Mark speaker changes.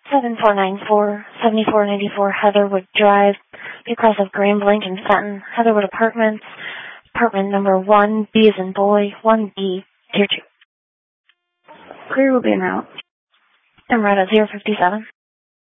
Speaker 1: 7494 Heatherwood Drive, be across of Grand Blanc and Fenton, Heatherwood Apartments, apartment number 1B as in boy, 1B, tier 2.
Speaker 2: Clear will be en route.
Speaker 1: I'm right at 057.